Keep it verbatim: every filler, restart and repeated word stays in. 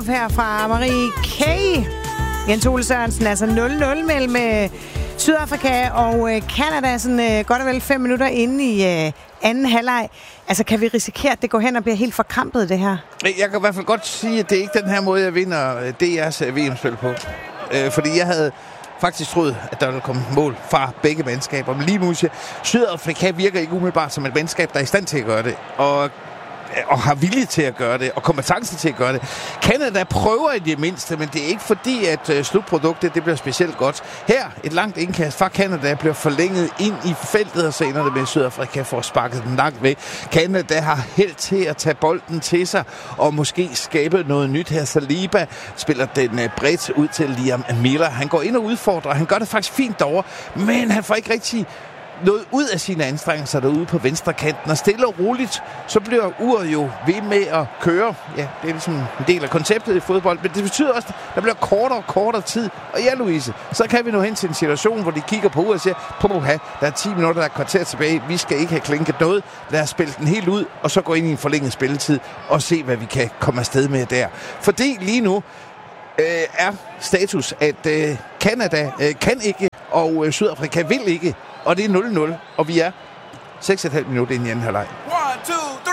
Love her fra Marie K. Jens Ole Sørensen, altså nul nul mellem øh, Sydafrika og øh, Canada, sådan øh, godt og vel fem minutter inde i øh, anden halvleg. Altså, kan vi risikere, at det går hen og bliver helt forkrampet, det her? Jeg kan i hvert fald godt sige, at det er ikke den her måde, jeg vinder D R's V M-spil på. Øh, fordi jeg havde faktisk troet, at der ville komme mål fra begge mandskaber. Men lige nu siger Sydafrika virker ikke umiddelbart som et mandskab, der er i stand til at gøre det. Og og har vilje til at gøre det, og kompetence til at gøre det. Canada prøver i det mindste, men det er ikke fordi, at uh, slutproduktet det bliver specielt godt. Her, et langt indkast fra Canada bliver forlænget ind i feltet, og senere med Sydafrika får sparket den langt væk. Canada har held til at tage bolden til sig, og måske skabe noget nyt her. Saliba spiller den uh, bredt ud til Liam Miller. Han går ind og udfordrer, han gør det faktisk fint derovre, men han får ikke rigtig noget ud af sine anstrengelser derude på venstre kanten, og stille og roligt, så bliver uret jo ved med at køre. Ja, det er ligesom en del af konceptet i fodbold, men det betyder også, at der bliver kortere og kortere tid. Og ja, Louise, så kan vi nå hen til en situation, hvor de kigger på uret og siger, puha, der er ti minutter, der er kvarter tilbage, vi skal ikke have klinket noget, lad os spille den helt ud, og så gå ind i en forlænget spilletid, og se, hvad vi kan komme afsted med der. Fordi lige nu øh, er status, at øh, Canada øh, kan ikke, og øh, Sydafrika vil ikke, og det er nul nul, og vi er seks komma fem minutter inde i anden halvleg.